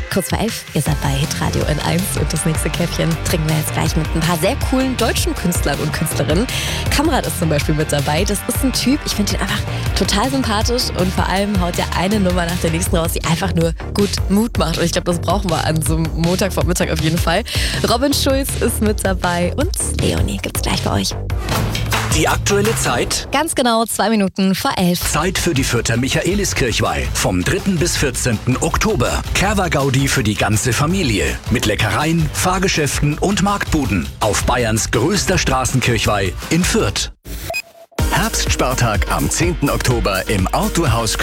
Kurz vor 11, ihr seid bei Hitradio N1 und das nächste Käffchen trinken wir jetzt gleich mit ein paar sehr coolen deutschen Künstlern und Künstlerinnen. Kamrat ist zum Beispiel mit dabei. Das ist ein Typ, ich finde ihn einfach total sympathisch und vor allem haut er eine Nummer nach der nächsten raus, die einfach nur gut Mut macht. Und ich glaube, das brauchen wir an so einem Montagvormittag auf jeden Fall. Robin Schulz ist mit dabei und Leonie gibt's gleich bei euch. Die aktuelle Zeit? Ganz genau 2 Minuten vor 11. Zeit für die Fürther Michaeliskirchweih. Vom 3. bis 14. Oktober. Kerwa-Gaudi für die ganze Familie. Mit Leckereien, Fahrgeschäften und Marktbuden. Auf Bayerns größter Straßenkirchweih in Fürth. Herbstspartag am 10. Oktober im Outdoor-Haus